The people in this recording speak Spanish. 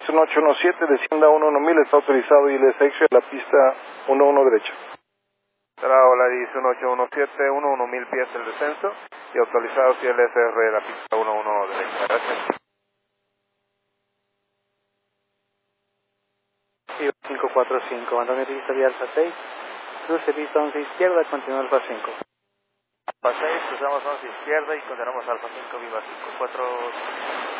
1817, descienda 11000, está autorizado ILS la pista 11 derecha. Hola, 1817, 11000 pies el descenso y autorizado ILSR la pista 11 derecha. Gracias. 545, Antonio pista vía Alfa 6, cruce pista 11 izquierda, continúa Alfa 5. Alfa 6, cruzamos 11 izquierda y continuamos Alfa 5, viva 54.